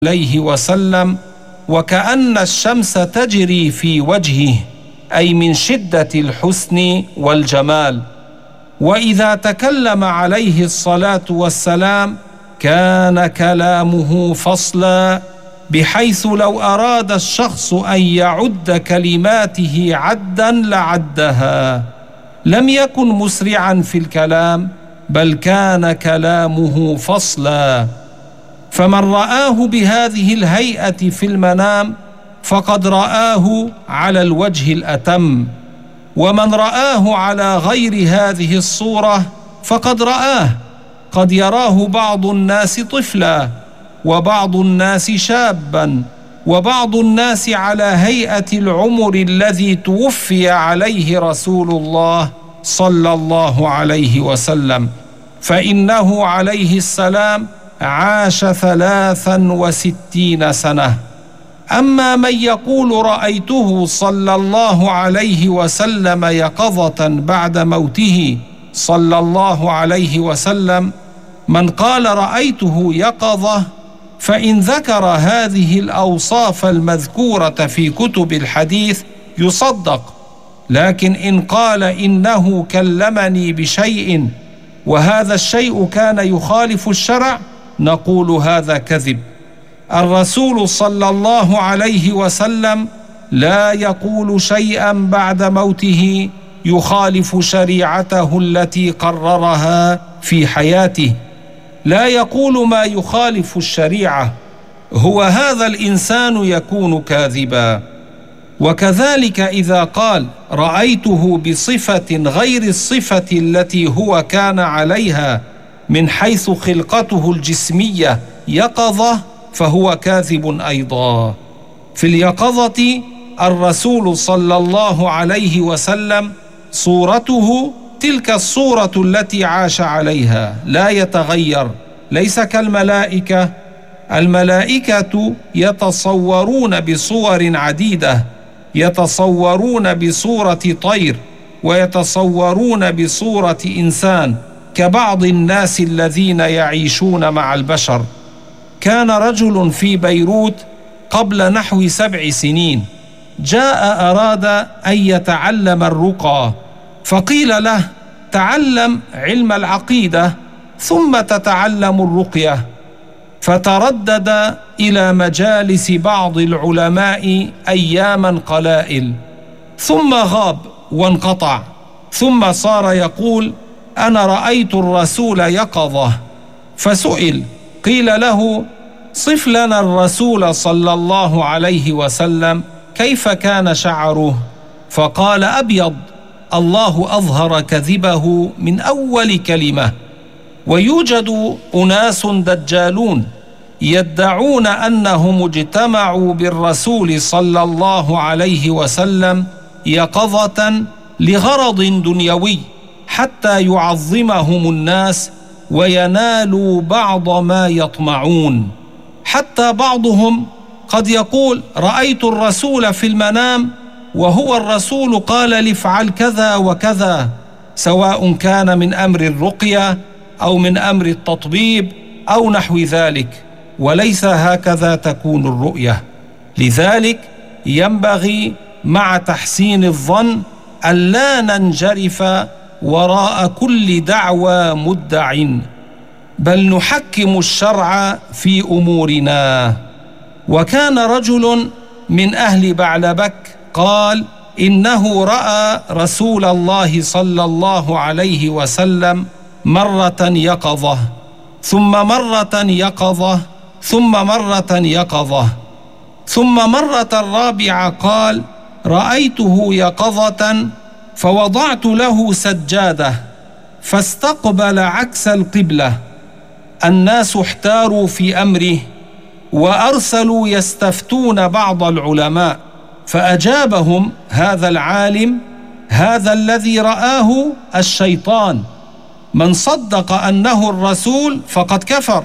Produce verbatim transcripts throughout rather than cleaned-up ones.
عليه وسلم وكأن الشمس تجري في وجهه، أي من شدة الحسن والجمال. وإذا تكلم عليه الصلاة والسلام كان كلامه فصلا، بحيث لو أراد الشخص أن يعد كلماته عدا لعدها. لم يكن مسرعا في الكلام، بل كان كلامه فصلا. فمن رآه بهذه الهيئة في المنام فقد رآه على الوجه الأتم، ومن رآه على غير هذه الصورة فقد رآه. قد يراه بعض الناس طفلا، وبعض الناس شابا، وبعض الناس على هيئة العمر الذي توفي عليه رسول الله صلى الله عليه وسلم، فإنه عليه السلام عاش ثلاثا وستين سنة. أما من يقول رأيته صلى الله عليه وسلم يقظة بعد موته صلى الله عليه وسلم، من قال رأيته يقظة فإن ذكر هذه الأوصاف المذكورة في كتب الحديث يصدق، لكن إن قال إنه كلمني بشيء وهذا الشيء كان يخالف الشرع نقول هذا كذب. الرسول صلى الله عليه وسلم لا يقول شيئا بعد موته يخالف شريعته التي قررها في حياته، لا يقول ما يخالف الشريعة، هو هذا الإنسان يكون كاذبا. وكذلك إذا قال رأيته بصفة غير الصفة التي هو كان عليها من حيث خلقته الجسمية يقظة فهو كاذب أيضا. في اليقظة الرسول صلى الله عليه وسلم صورته تلك الصورة التي عاش عليها لا يتغير، ليس كالملائكة. الملائكة يتصورون بصور عديدة، يتصورون بصورة طير، ويتصورون بصورة إنسان كبعض الناس الذين يعيشون مع البشر. كان رجل في بيروت قبل نحو سبع سنين جاء أراد أن يتعلم الرقى، فقيل له تعلم علم العقيدة ثم تتعلم الرقية. فتردد إلى مجالس بعض العلماء أياما قلائل، ثم غاب وانقطع، ثم صار يقول أنا رأيت الرسول يقظة. فسئل قيل له صف لنا الرسول صلى الله عليه وسلم كيف كان شعره؟ فقال أبيض. الله أظهر كذبه من أول كلمة. ويوجد أناس دجالون يدعون أنهم اجتمعوا بالرسول صلى الله عليه وسلم يقظة لغرض دنيوي حتى يعظمهم الناس وينالوا بعض ما يطمعون. حتى بعضهم قد يقول رأيت الرسول في المنام وهو الرسول قال لافعل كذا وكذا، سواء كان من أمر الرقية أو من أمر التطبيب أو نحو ذلك، وليس هكذا تكون الرؤية. لذلك ينبغي مع تحسين الظن ألا ننجرف وراء كل دعوى مدع، بل نحكم الشرع في أمورنا. وكان رجل من أهل بعلبك قال إنه رأى رسول الله صلى الله عليه وسلم مرة يقظة، ثم مرة يقظة، ثم مرة يقظة، ثم مرة رابعة قال رأيته يقظة فوضعت له سجادة فاستقبل عكس القبلة. الناس احتاروا في أمره وأرسلوا يستفتون بعض العلماء، فأجابهم هذا العالم هذا الذي رآه الشيطان، من صدق أنه الرسول فقد كفر.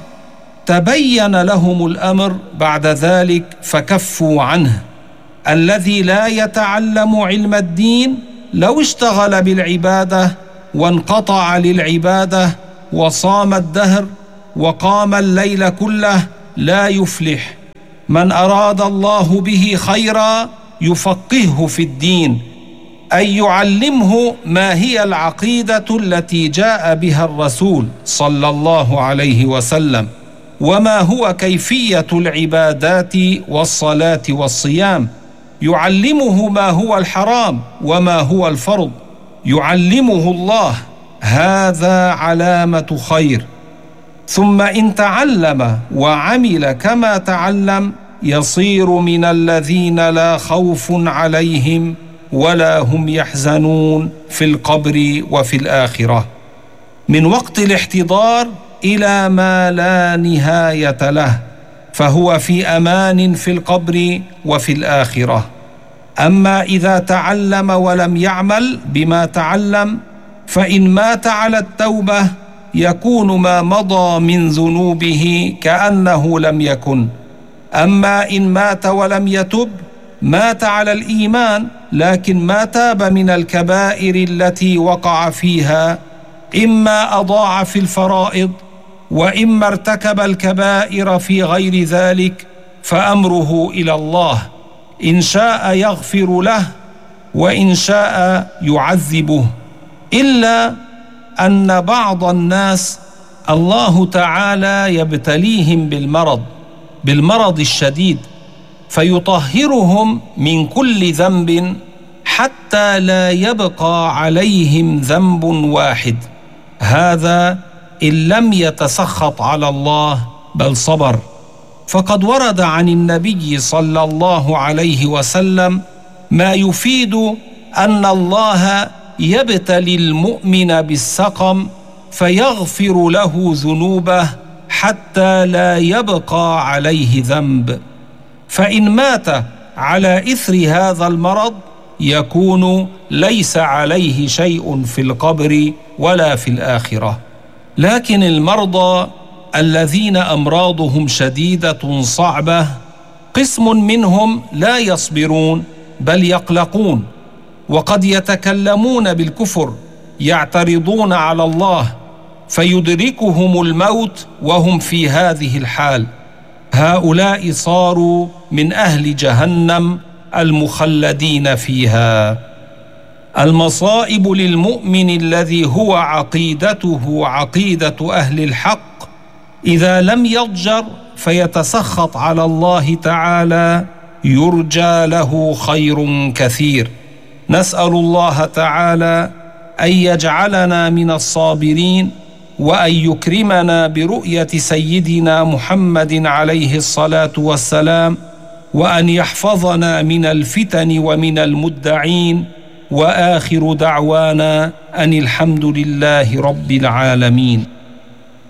تبين لهم الأمر بعد ذلك فكفوا عنه. الذي لا يتعلم علم الدين لو اشتغل بالعبادة وانقطع للعبادة وصام الدهر وقام الليل كله لا يفلح. من أراد الله به خيرا يفقهه في الدين، أي يعلمه ما هي العقيدة التي جاء بها الرسول صلى الله عليه وسلم، وما هو كيفية العبادات والصلاة والصيام، يعلمه ما هو الحرام وما هو الفرض، يعلمه الله. هذا علامة خير. ثم إن تعلم وعمل كما تعلم يصير من الذين لا خوف عليهم ولا هم يحزنون في القبر وفي الآخرة، من وقت الاحتضار إلى ما لا نهاية له، فهو في أمان في القبر وفي الآخرة. أما إذا تعلم ولم يعمل بما تعلم فإن مات على التوبة يكون ما مضى من ذنوبه كأنه لم يكن. أما إن مات ولم يتب مات على الإيمان لكن ما تاب من الكبائر التي وقع فيها، إما أضاع في الفرائض وإما ارتكب الكبائر في غير ذلك، فأمره إلى الله، إن شاء يغفر له وإن شاء يعذبه. إلا أن بعض الناس الله تعالى يبتليهم بالمرض بالمرض الشديد فيطهرهم من كل ذنب حتى لا يبقى عليهم ذنب واحد، هذا إن لم يتسخط على الله بل صبر. فقد ورد عن النبي صلى الله عليه وسلم ما يفيد أن الله يبتلي المؤمن بالسقم فيغفر له ذنوبه حتى لا يبقى عليه ذنب، فإن مات على إثر هذا المرض يكون ليس عليه شيء في القبر ولا في الآخرة. لكن المرضى الذين أمراضهم شديدة صعبة قسم منهم لا يصبرون بل يقلقون، وقد يتكلمون بالكفر، يعترضون على الله فيدركهم الموت وهم في هذه الحال. هؤلاء صاروا من أهل جهنم المخلدين فيها. المصائب للمؤمن الذي هو عقيدته عقيدة أهل الحق إذا لم يضجر فيتسخط على الله تعالى يرجى له خير كثير. نسأل الله تعالى أن يجعلنا من الصابرين، وأن يكرمنا برؤية سيدنا محمد عليه الصلاة والسلام، وأن يحفظنا من الفتن ومن المدعين. وآخر دعوانا أن الحمد لله رب العالمين.